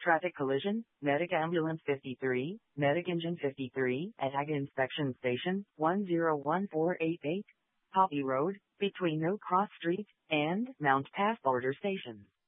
Traffic collision, Medic Ambulance 53, Medic Engine 53, at AGA Inspection Station, 101488, Poppy Road, between No Cross Street and Mount Pass Border Station.